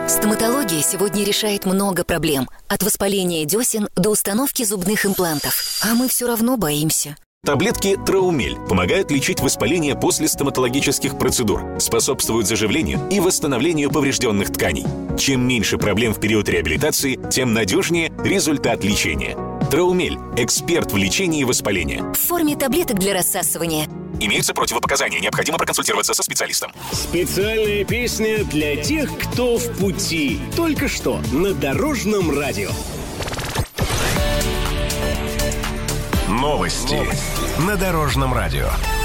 Стоматология сегодня решает много проблем. От воспаления десен до установки зубных имплантов. А мы все равно боимся. Таблетки Траумель помогают лечить воспаление после стоматологических процедур, способствуют заживлению и восстановлению поврежденных тканей. Чем меньше проблем в период реабилитации, тем надежнее результат лечения. Траумель – эксперт в лечении воспаления. В форме таблеток для рассасывания. Имеются противопоказания, необходимо проконсультироваться со специалистом. Специальная песня для тех, кто в пути. Только что на Дорожном радио. Новости на Дорожном радио.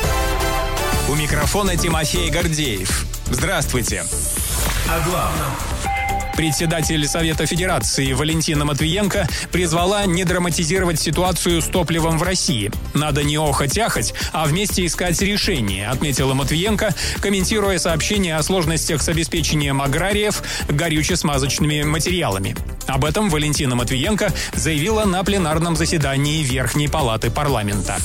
У микрофона Тимофей Гордеев. Здравствуйте. О главном. Председатель Совета Федерации Валентина Матвиенко призвала не драматизировать ситуацию с топливом в России. Надо не охать-ахать, а вместе искать решение, отметила Матвиенко, комментируя сообщение о сложностях с обеспечением аграриев горюче-смазочными материалами. Об этом Валентина Матвиенко заявила на пленарном заседании Верхней палаты парламента.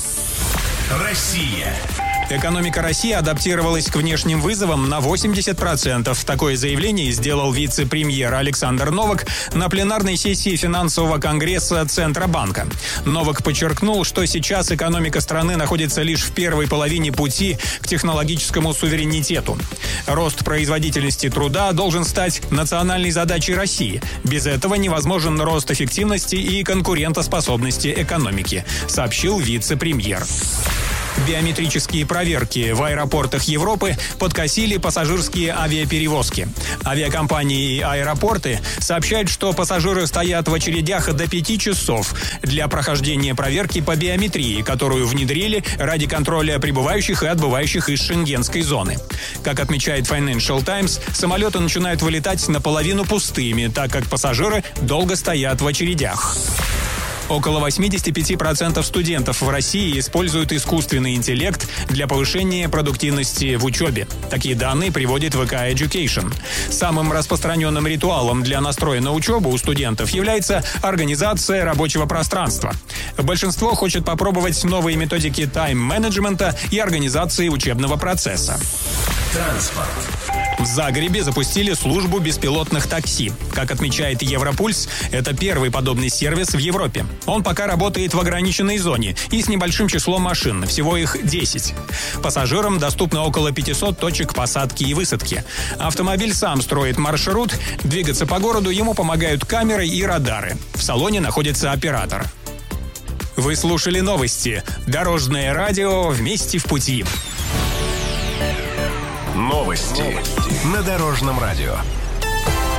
Россия. Экономика России адаптировалась к внешним вызовам на 80%. Такое заявление сделал вице-премьер Александр Новак на пленарной сессии финансового конгресса Центробанка. Новак подчеркнул, что сейчас экономика страны находится лишь в первой половине пути к технологическому суверенитету. Рост производительности труда должен стать национальной задачей России. Без этого невозможен рост эффективности и конкурентоспособности экономики, сообщил вице-премьер. Биометрические проверки в аэропортах Европы подкосили пассажирские авиаперевозки. Авиакомпании и аэропорты сообщают, что пассажиры стоят в очередях до 5 часов для прохождения проверки по биометрии, которую внедрили ради контроля прибывающих и отбывающих из шенгенской зоны. Как отмечает Financial Times, самолеты начинают вылетать наполовину пустыми, так как пассажиры долго стоят в очередях. Около 85% студентов в России используют искусственный интеллект для повышения продуктивности в учебе. Такие данные приводит ВК Education. Самым распространенным ритуалом для настроя на учебу у студентов является организация рабочего пространства. Большинство хочет попробовать новые методики тайм-менеджмента и организации учебного процесса. Транспорт. В Загребе запустили службу беспилотных такси. Как отмечает Европульс, это первый подобный сервис в Европе. Он пока работает в ограниченной зоне и с небольшим числом машин, всего их 10. Пассажирам доступно около 500 точек посадки и высадки. Автомобиль сам строит маршрут, двигаться по городу ему помогают камеры и радары. В салоне находится оператор. Вы слушали новости. Дорожное радио «Вместе в пути». Новости на Дорожном радио.